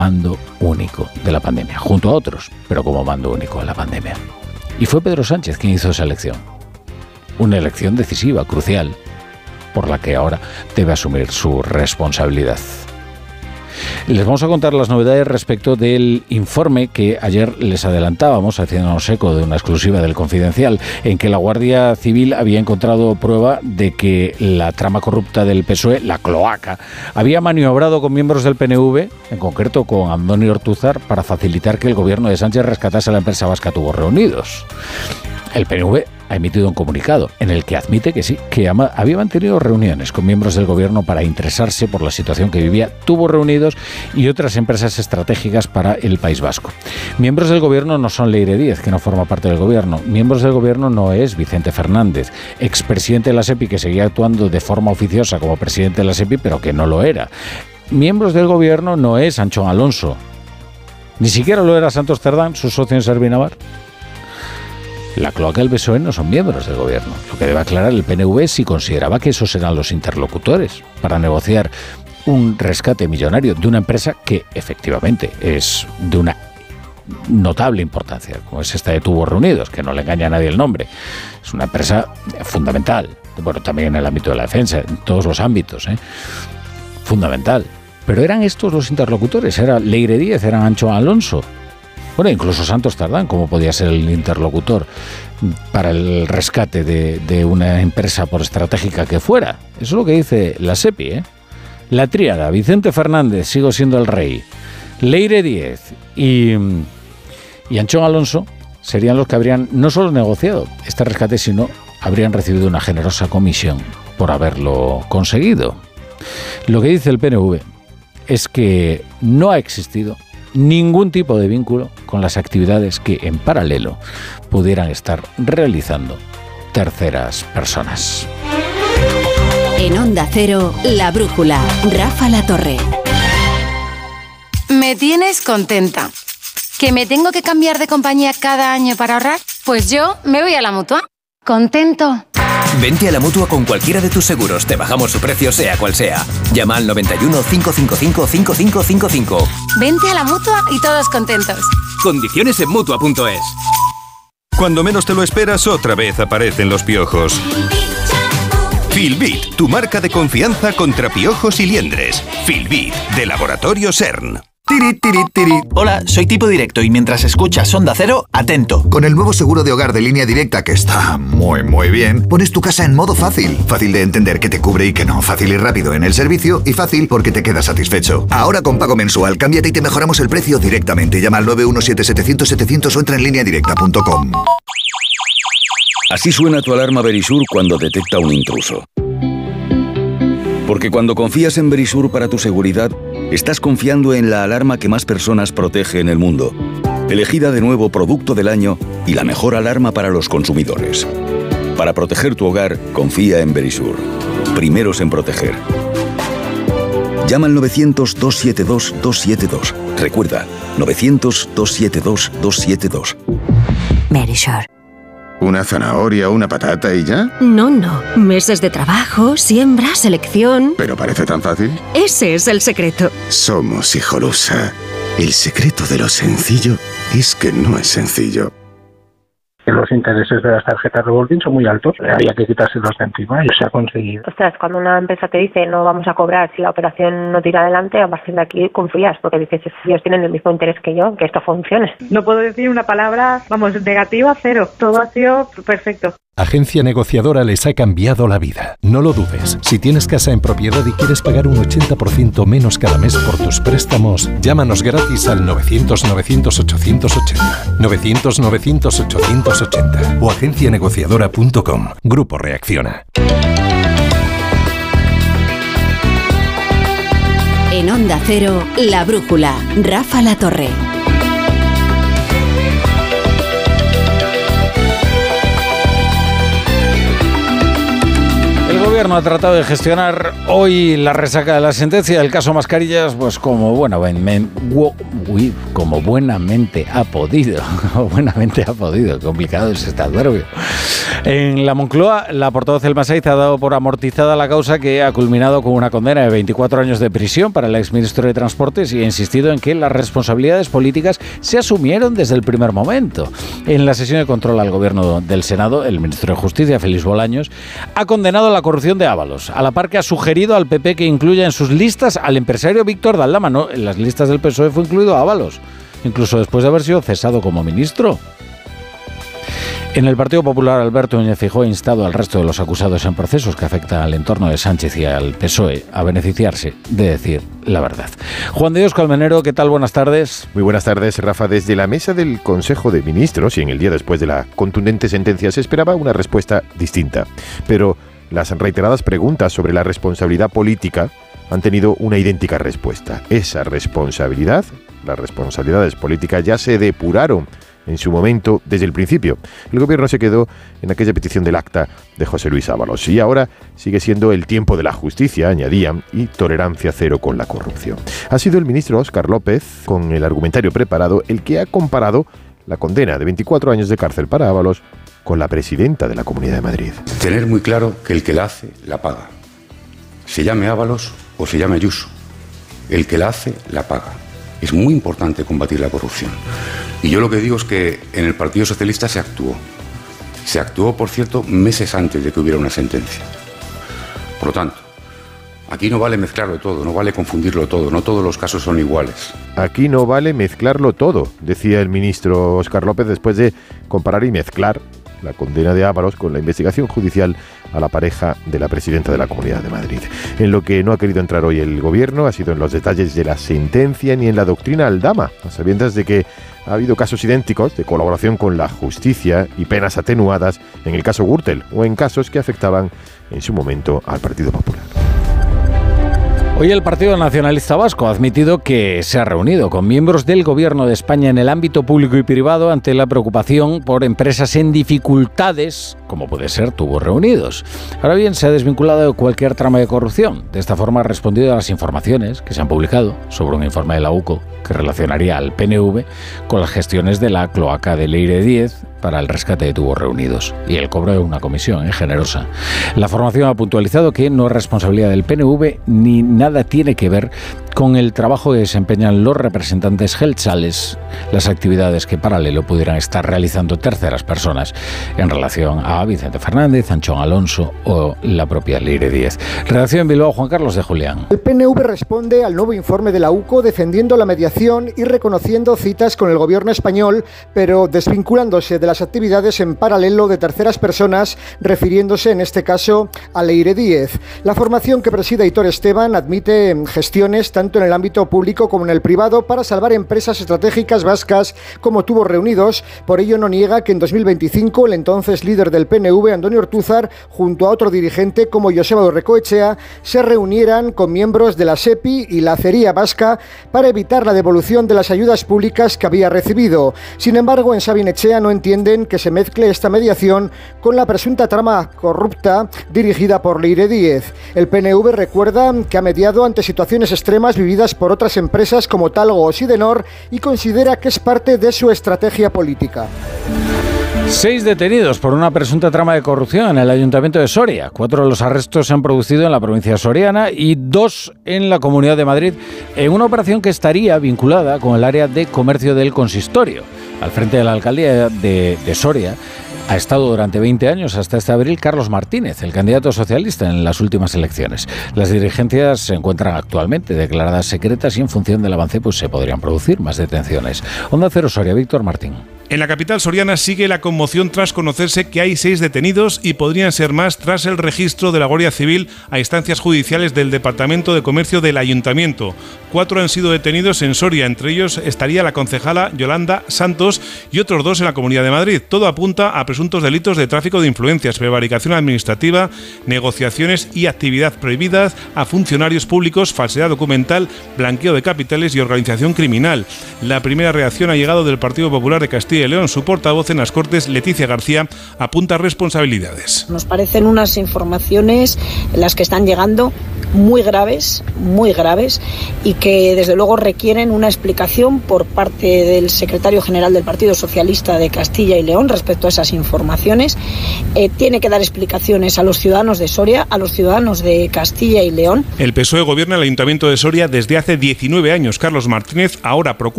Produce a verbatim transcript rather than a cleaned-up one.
mando único de la pandemia, junto a otros, pero como mando único de la pandemia. Y fue Pedro Sánchez quien hizo esa elección. Una elección decisiva, crucial, por la que ahora debe asumir su responsabilidad. Les vamos a contar las novedades respecto del informe que ayer les adelantábamos, haciéndonos eco de una exclusiva del Confidencial, en que la Guardia Civil había encontrado prueba de que la trama corrupta del P S O E, la cloaca, había maniobrado con miembros del P N V, en concreto con Andoni Ortúzar, para facilitar que el gobierno de Sánchez rescatase a la empresa vasca Tubos Reunidos. El P N V ha emitido un comunicado en el que admite que sí, que ama, había mantenido reuniones con miembros del gobierno para interesarse por la situación que vivía Tubos Reunidos y otras empresas estratégicas para el País Vasco. Miembros del gobierno no son Leire Díez, que no forma parte del gobierno. Miembros del gobierno no es Vicente Fernández, expresidente de la SEPI, que seguía actuando de forma oficiosa como presidente de la SEPI, pero que no lo era. Miembros del gobierno no es Anchón Alonso. Ni siquiera lo era Santos Cerdán, su socio en Servinavar. La cloaca del P S O E no son miembros del gobierno. Lo que debe aclarar el P N V es si consideraba que esos eran los interlocutores para negociar un rescate millonario de una empresa que efectivamente es de una notable importancia, como es esta de Tubos Reunidos, que no le engaña a nadie el nombre. Es una empresa fundamental, bueno, también en el ámbito de la defensa, en todos los ámbitos, ¿eh? Fundamental. Pero eran estos los interlocutores, era Leire Díez, era Anchón Alonso. Bueno, incluso Santos Cerdán, como podía ser el interlocutor para el rescate de, de una empresa, por estratégica que fuera. Eso es lo que dice la SEPI, ¿eh? La tríada, Vicente Fernández, sigo siendo el rey, Leire Díez y, y Anchón Alonso, serían los que habrían no solo negociado este rescate, sino habrían recibido una generosa comisión por haberlo conseguido. Lo que dice el P N V es que no ha existido ningún tipo de vínculo con las actividades que en paralelo pudieran estar realizando terceras personas. En Onda Cero, La Brújula, Rafa Latorre. Me tienes contenta. ¿Que me tengo que cambiar de compañía cada año para ahorrar? Pues yo me voy a la Mutua. ¿Contento? Vente a la Mutua con cualquiera de tus seguros. Te bajamos su precio, sea cual sea. Llama al noventa y uno, cinco cinco cinco, cinco cinco cinco cinco. Vente a la Mutua y todos contentos. Condiciones en Mutua punto es. Cuando menos te lo esperas, otra vez aparecen los piojos. Filbit, tu marca de confianza contra piojos y liendres. Filbit, de Laboratorio CERN. Tiri, tiri, tiri. Hola, soy Tipo Directo y mientras escuchas Onda Cero, atento. Con el nuevo seguro de hogar de Línea Directa, que está muy, muy bien, pones tu casa en modo fácil. Fácil de entender que te cubre y que no. Fácil y rápido en el servicio y fácil porque te quedas satisfecho. Ahora con pago mensual, cámbiate y te mejoramos el precio directamente. Llama al nueve uno siete, setecientos, setecientos o entra en línea directa punto com. Así suena tu alarma Verisur cuando detecta un intruso. Porque cuando confías en Verisur para tu seguridad, estás confiando en la alarma que más personas protege en el mundo. Elegida de nuevo Producto del Año y la mejor alarma para los consumidores. Para proteger tu hogar, confía en Verisur. Primeros en proteger. Llama al novecientos, dos siete dos, dos siete dos. Recuerda, novecientos, dos siete dos, dos siete dos. Verisur. ¿Una zanahoria o una patata y ya? No, no. Meses de trabajo, siembra, selección... ¿Pero parece tan fácil? Ese es el secreto. Somos Hijolusa. El secreto de lo sencillo es que no es sencillo. Los intereses de las tarjetas revolving son muy altos, había que quitárselos de encima y se ha conseguido. Ostras, cuando una empresa te dice no vamos a cobrar si la operación no tira adelante, a partir de aquí confías, porque dices, ellos tienen el mismo interés que yo, que esto funcione. No puedo decir una palabra, vamos, negativa, cero. Todo ha sido perfecto. Agencia Negociadora les ha cambiado la vida. No lo dudes. Si tienes casa en propiedad y quieres pagar un ochenta por ciento menos cada mes por tus préstamos, llámanos gratis al novecientos, novecientos, ochocientos ochenta. novecientos, novecientos, ochocientos ochenta o agencia negociadora punto com. Grupo Reacciona. En Onda Cero, La Brújula, Rafa Latorre. El gobierno ha tratado de gestionar hoy la resaca de la sentencia del caso Mascarillas, pues como, bueno, uy, como buenamente ha podido. buenamente ha podido. Complicado es este adverbio. En la Moncloa, la portavoz del Masaiz ha dado por amortizada la causa, que ha culminado con una condena de veinticuatro años de prisión para el exministro de Transportes, y ha insistido en que las responsabilidades políticas se asumieron desde el primer momento. En la sesión de control al gobierno del Senado, el ministro de Justicia, Félix Bolaños, ha condenado la corrupción de Ábalos, a la par que ha sugerido al P P que incluya en sus listas al empresario Víctor de Aldama. No, en las listas del P S O E fue incluido Ábalos, incluso después de haber sido cesado como ministro. En el Partido Popular, Alberto Núñez Feijóo ha instado al resto de los acusados en procesos que afectan al entorno de Sánchez y al P S O E a beneficiarse de decir la verdad. Juan de Dios Colmenero, ¿qué tal? Buenas tardes. Muy buenas tardes, Rafa. Desde la mesa del Consejo de Ministros, y en el día después de la contundente sentencia, se esperaba una respuesta distinta. Pero las reiteradas preguntas sobre la responsabilidad política han tenido una idéntica respuesta. Esa responsabilidad, las responsabilidades políticas ya se depuraron en su momento desde el principio. El gobierno se quedó en aquella petición del acta de José Luis Ábalos, y ahora sigue siendo el tiempo de la justicia, añadían, y tolerancia cero con la corrupción. Ha sido el ministro Óscar López, con el argumentario preparado, el que ha comparado la condena de veinticuatro años de cárcel para Ábalos con la presidenta de la Comunidad de Madrid. Tener muy claro que el que la hace, la paga. Se llame Ábalos o se llame Ayuso. El que la hace, la paga. Es muy importante combatir la corrupción. Y yo lo que digo es que en el Partido Socialista se actuó. Se actuó, por cierto, meses antes de que hubiera una sentencia. Por lo tanto, aquí no vale mezclarlo todo, no vale confundirlo todo, no todos los casos son iguales. Aquí no vale mezclarlo todo, decía el ministro Óscar López después de comparar y mezclar la condena de Ábalos con la investigación judicial a la pareja de la presidenta de la Comunidad de Madrid. En lo que no ha querido entrar hoy el gobierno ha sido en los detalles de la sentencia ni en la doctrina Aldama, a sabiendas de que ha habido casos idénticos de colaboración con la justicia y penas atenuadas en el caso Gürtel o en casos que afectaban en su momento al Partido Popular. Hoy el Partido Nacionalista Vasco ha admitido que se ha reunido con miembros del Gobierno de España en el ámbito público y privado ante la preocupación por empresas en dificultades, como puede ser Tubos Reunidos. Ahora bien, se ha desvinculado de cualquier trama de corrupción. De esta forma ha respondido a las informaciones que se han publicado sobre un informe de la U C O que relacionaría al P N V con las gestiones de la cloaca de Leire diez para el rescate de Tubos Reunidos y el cobro de una comisión eh, generosa. La formación ha puntualizado que no es responsabilidad del P N V ni nada tiene que ver con el trabajo que desempeñan los representantes geltsales, las actividades que paralelo pudieran estar realizando terceras personas en relación a Vicente Fernández, Anchón Alonso o la propia Leire diez. Redacción en Bilbao, Juan Carlos de Julián. El P N V responde al nuevo informe de la U C O defendiendo la mediación y reconociendo citas con el gobierno español, pero desvinculándose de las actividades en paralelo de terceras personas, refiriéndose en este caso a Leire diez. La formación que preside Aitor Esteban admite gestiones tanto en el ámbito público como en el privado para salvar empresas estratégicas vascas como Tubos Reunidos. Por ello no niega que en dos mil veinticinco el entonces líder del P N V, Antonio Ortúzar, junto a otro dirigente como Joseba Urrecoechea, se reunieran con miembros de la SEPI y la Acería Vasca para evitar la devolución de las ayudas públicas que había recibido. Sin embargo, en Sabin-Echea no entienden que se mezcle esta mediación con la presunta trama corrupta dirigida por Leire diez. El P N V recuerda que ha mediado ante situaciones extremas vividas por otras empresas como Talgo o Sidenor y considera que es parte de su estrategia política. Seis detenidos por una presunta trama de corrupción en el Ayuntamiento de Soria. Cuatro de los arrestos se han producido en la provincia soriana y dos en la Comunidad de Madrid, en una operación que estaría vinculada con el área de comercio del consistorio. Al frente de la alcaldía de, de Soria ha estado durante veinte años, hasta este abril, Carlos Martínez, el candidato socialista en las últimas elecciones. Las dirigencias se encuentran actualmente declaradas secretas y en función del avance pues se podrían producir más detenciones. Onda Cero Soria, Víctor Martín. En la capital soriana sigue la conmoción tras conocerse que hay seis detenidos y podrían ser más tras el registro de la Guardia Civil a instancias judiciales del Departamento de Comercio del Ayuntamiento. Cuatro han sido detenidos en Soria, entre ellos estaría la concejala Yolanda Santos y otros dos en la Comunidad de Madrid. Todo apunta a presuntos delitos de tráfico de influencias, prevaricación administrativa, negociaciones y actividad prohibidas a funcionarios públicos, falsedad documental, blanqueo de capitales y organización criminal. La primera reacción ha llegado del Partido Popular de Castilla Castilla y León. Su portavoz en las Cortes, Leticia García, apunta responsabilidades. Nos parecen unas informaciones las que están llegando muy graves, muy graves, y que desde luego requieren una explicación por parte del secretario general del Partido Socialista de Castilla y León respecto a esas informaciones. Eh, tiene que dar explicaciones a los ciudadanos de Soria, a los ciudadanos de Castilla y León. El P S O E gobierna el Ayuntamiento de Soria desde hace diecinueve años. Carlos Martínez ahora procura